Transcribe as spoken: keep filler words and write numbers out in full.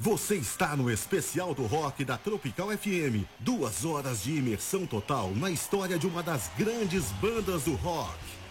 Você está no Especial do Rock da Tropical F M. Duas horas de imersão total na história de uma das grandes bandas do rock.